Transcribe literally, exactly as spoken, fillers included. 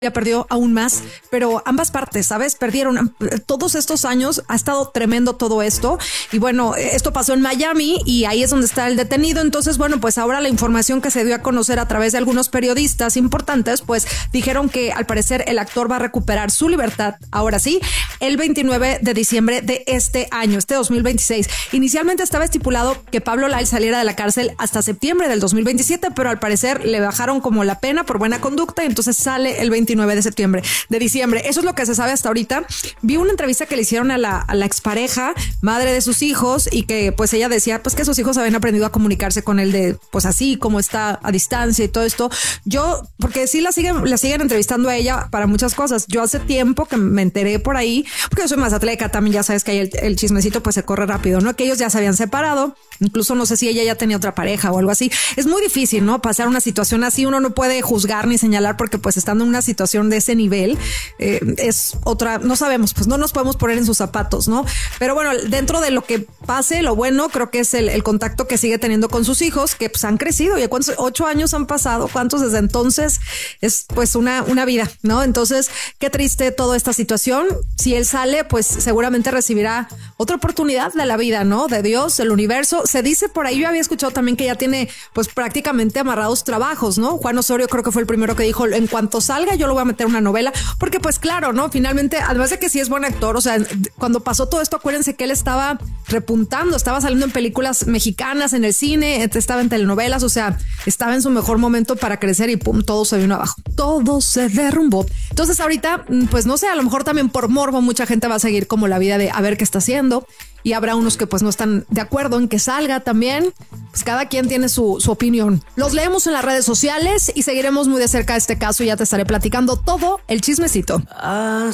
ya perdió aún más, pero ambas partes, ¿sabes? Perdieron todos estos años, ha estado tremendo todo esto. Y bueno, esto pasó en Miami y ahí es donde está el detenido. Entonces, bueno, pues ahora la información que se dio a conocer a través de algunos periodistas importantes, pues dijeron que al parecer el actor va a recuperar su libertad, ahora sí, el veintinueve de diciembre de este año, este dos mil veintiséis. Inicialmente estaba estipulado que Pablo Lyle saliera de la cárcel hasta septiembre del dos mil veintisiete, pero al parecer le bajaron como la pena por buena conducta y entonces sale el veintinueve de septiembre, de diciembre. Eso es lo que se sabe hasta ahorita. Vi una entrevista que le hicieron a la, a la expareja, madre de sus hijos, y que pues ella decía pues que sus hijos habían aprendido a comunicarse con él de pues así como está a distancia y todo esto. Yo, porque sí la siguen, la siguen entrevistando a ella para muchas cosas. Yo hace tiempo que me enteré por ahí, porque yo soy más atleca también, ya sabes que ahí el, el chismecito pues se corre rápido, ¿no? Que ellos ya se habían separado, incluso no sé si ella ya tenía otra pareja o algo así. Es muy difícil, ¿no? Pasar una situación así, uno no puede juzgar ni señalar porque pues estando en una situación de ese nivel eh, es otra, no sabemos, pues no nos podemos poner en sus zapatos, ¿no? Pero bueno, dentro de lo que pase, lo bueno creo que es el, el contacto que sigue teniendo con sus hijos, que pues han crecido. ¿Y cuántos? Ocho años han pasado, ¿cuántos desde entonces? Es pues una, una vida, ¿no? Entonces, qué triste toda esta situación. Si él sale, pues seguramente recibirá otra oportunidad de la vida, ¿no? De Dios, el universo. Se dice por ahí, yo había escuchado también que ya tiene pues prácticamente amarrados trabajos, ¿no? Juan Osorio creo que fue el primero que dijo, en cuanto salga yo lo voy a meter una novela, porque pues claro, ¿no? Finalmente, además de que sí es buen actor, o sea, cuando pasó todo esto, acuérdense que él estaba repuntando, estaba saliendo en películas mexicanas, en el cine, estaba en telenovelas, o sea, estaba en su mejor momento para crecer y pum, todo se vino abajo, todo se derrumbó. Entonces ahorita, pues no sé, a lo mejor también por morbo mucha gente va a seguir como la vida de a ver qué está haciendo. Y habrá unos que pues no están de acuerdo en que salga también. Pues cada quien tiene su, su opinión. Los leemos en las redes sociales y seguiremos muy de cerca este caso y ya te estaré platicando todo el chismecito. Ah.